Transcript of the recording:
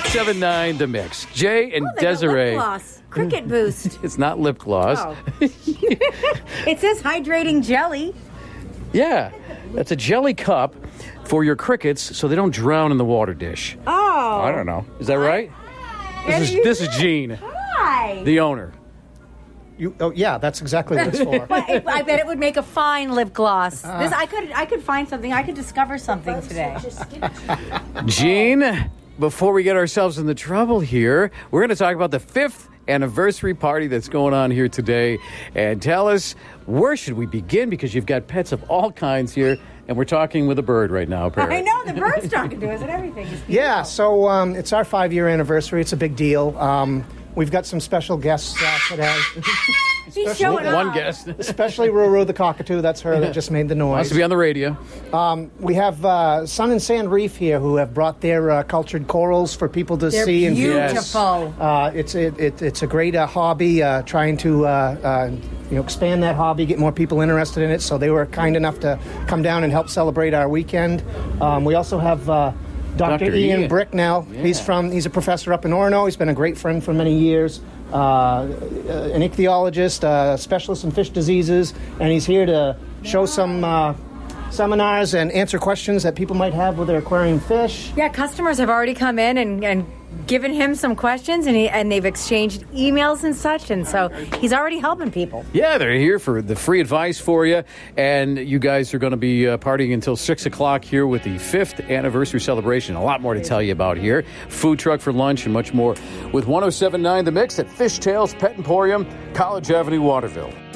1079 The Mix. Jay and they got Desiree. lip gloss. Cricket Boost. It's not lip gloss. Oh. It says hydrating jelly. Yeah, that's a jelly cup for your crickets so they don't drown in the water dish. Oh. I don't know. Is that right? This is Gene, Hi. the owner. Yeah, that's exactly what it's for. But I bet it would make a fine lip gloss. I could find something. I could discover something today. Gene, before we get ourselves into trouble here, we're going to talk about the 5th anniversary party that's going on here today. And tell us, where should we begin? Because you've got pets of all kinds here, and we're talking with a bird right now, Perry. I know, the bird's talking to us and everything. It's Yeah, so it's our 5-year anniversary. It's a big deal. We've got some special guests today. He's showing off. One guest. Especially Ruru the cockatoo. That's her that just made the noise. Wants to be on the radio. We have Sun and Sand Reef here who have brought their cultured corals for people to They're see. beautiful. It's a great hobby, trying to expand that hobby, get more people interested in it. So they were kind enough to come down and help celebrate our weekend. We also have Dr. Ian Bricknell. Yeah. He's a professor up in Orono. He's been a great friend for many years. An ichthyologist, specialist in fish diseases, and he's here to show some seminars and answer questions that people might have with their aquarium fish. Yeah, customers have already come in and given him some questions, and they've exchanged emails and such, and so he's already helping people. Yeah, they're here for the free advice for you, and you guys are going to be partying until 6 o'clock here with the 5th anniversary celebration. A lot more to tell you about here. Food truck for lunch and much more with 1079 The Mix at Fishtails Pet Emporium, College Avenue, Waterville.